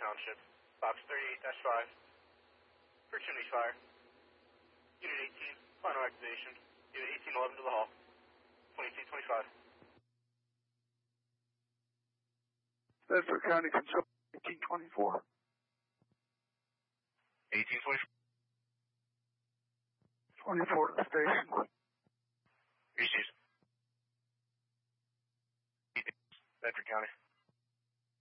Township, box 38-5. For chimney fire. Unit 18, final activation. Unit 1811 to the hall. 2225. Bedford County Control 1824. 1824. 24 to the station. Received. Bedford County.